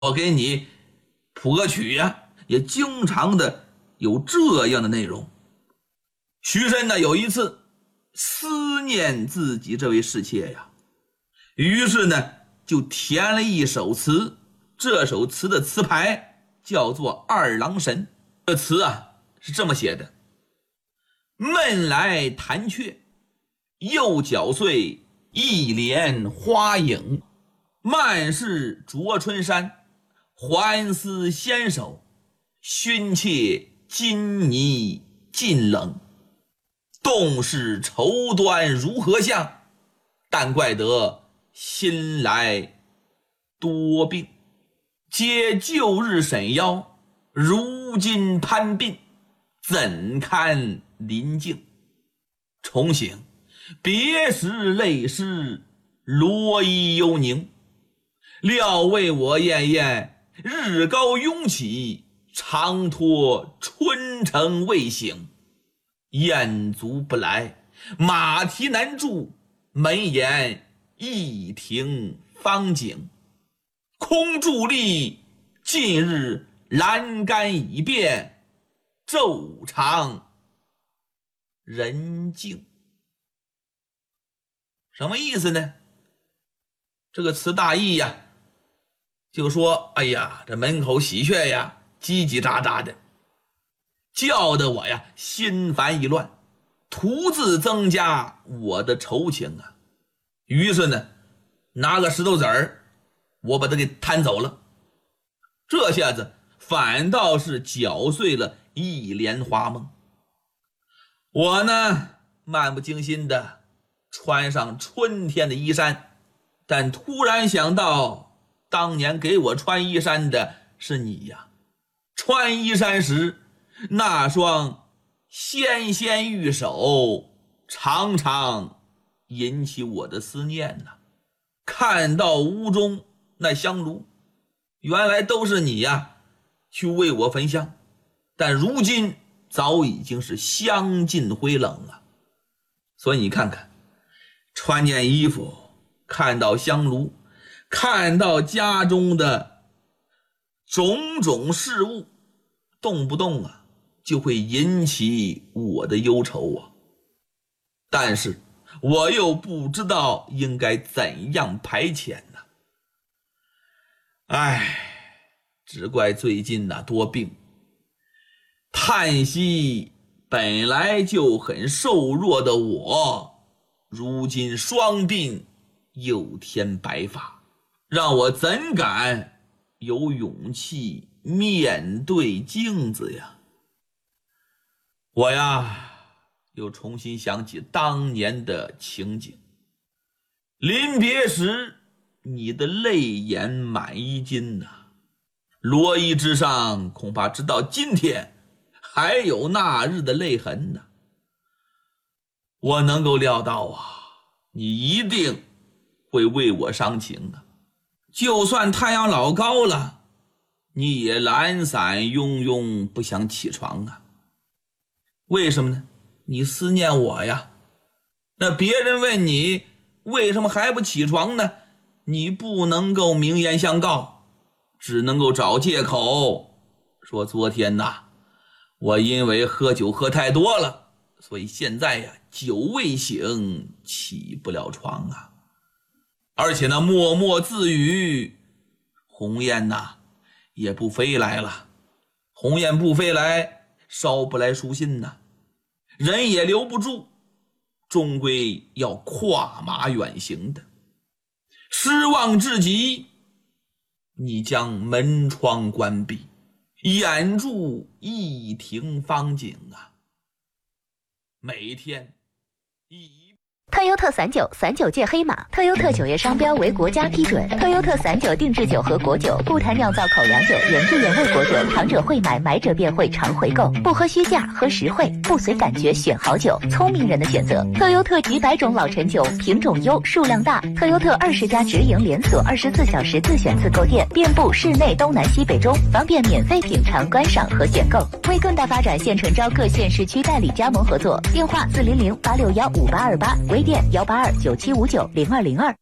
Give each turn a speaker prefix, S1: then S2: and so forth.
S1: 我给你谱个曲呀，也经常的有这样的内容。徐申呢有一次思念自己这位侍妾呀，于是呢就填了一首词，这首词的词牌叫做《二郎神》。这词啊是这么写的：闷来弹雀，又搅碎一帘花影，漫是着春衫，还思纤手，熏切金泥尽冷。动是绸缎如何向，但怪得新来多病。皆旧日沈腰，如今攀鬓，怎堪临境。重醒别时泪湿，罗衣犹凝。料为我艳艳，日高拥起，长托春城未醒。雁足不来，马蹄难住，门沿一庭方景。空伫立，近日栏杆已变，昼长人静。什么意思呢？这个词大意呀，就说哎呀，这门口喜鹊呀叽叽喳喳的，叫得我呀心烦意乱，徒自增加我的愁情啊。于是呢拿个石头子儿，我把它给弹走了。这下子反倒是搅碎了一帘花梦。我呢漫不经心的穿上春天的衣衫，但突然想到当年给我穿衣衫的是你呀。穿衣衫时那双纤纤玉手常常引起我的思念呐。看到屋中那香炉，原来都是你呀去为我焚香，但如今早已经是香尽灰冷了。所以你看看，穿件衣服，看到香炉，看到家中的种种事物，动不动啊就会引起我的忧愁啊。但是我又不知道应该怎样排遣呢。只怪最近多病，叹息本来就很瘦弱的我，如今双鬓又添白发，让我怎敢有勇气面对镜子呀。我呀又重新想起当年的情景，临别时你的泪眼满衣襟呐，罗衣之上恐怕直到今天还有那日的泪痕呢。我能够料到啊，你一定会为我伤情的。就算太阳老高了，你也懒散慵慵不想起床啊。为什么呢？你思念我呀。那别人问你为什么还不起床呢？你不能够明言相告，只能够找借口说昨天我因为喝酒喝太多了，所以现在呀酒未醒，起不了床啊。而且默默自语，鸿雁也不飞来了。鸿雁不飞来，捎不来书信人也留不住，终归要跨马远行的。失望至极，你将门窗关闭，掩住一庭芳景每天
S2: 特优特散酒界黑马，特优特酒业商标为国家批准。特优特散酒定制酒和果酒，不谈酿造口粮酒，原汁原味果酒，尝者会买，买者便会常回购。不喝虚价，喝实惠，不随感觉选好酒，聪明人的选择。特优特几百种老陈酒，品种优，数量大。特优特20家直营连锁，24小时自选自购店，遍布市内东南西北中，方便免费品尝、观赏和选购。为更大发展，现诚招各县市区代理加盟合作，电话400-861-5828，微店182-9759-0202。